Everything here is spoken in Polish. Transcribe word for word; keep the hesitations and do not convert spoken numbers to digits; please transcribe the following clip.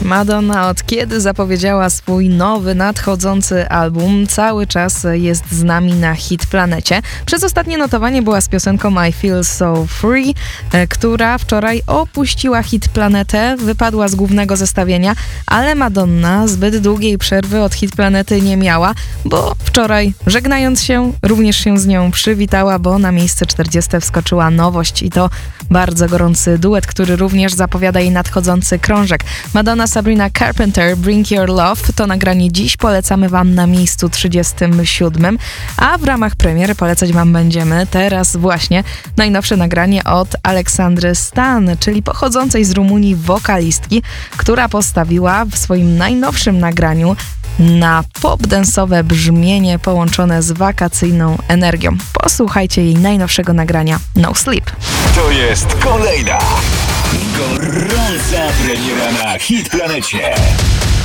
Madonna od kiedy zapowiedziała swój nowy, nadchodzący album, cały czas jest z nami na Hit Planecie. Przez ostatnie notowanie była z piosenką I Feel So Free, która wczoraj opuściła Hit Planetę, wypadła z głównego zestawienia, ale Madonna zbyt długiej przerwy od Hit Planety nie miała, bo wczoraj, żegnając się, również się z nią przywitała, bo na miejsce czterdzieste wskoczyła nowość i to bardzo gorący duet, który również zapowiada jej nadchodzący krążek. Madonna Sabrina Carpenter, Bring Your Love, to nagranie dziś polecamy wam na miejscu trzydziestym siódmym, a w ramach premiery polecać wam będziemy teraz właśnie najnowsze nagranie od Aleksandry Stan, czyli pochodzącej z Rumunii wokalistki, która postawiła w swoim najnowszym nagraniu na pop-dance'owe brzmienie połączone z wakacyjną energią. Posłuchajcie jej najnowszego nagrania No Sleep. To jest kolejna gorąca premiera na Hit Planecie.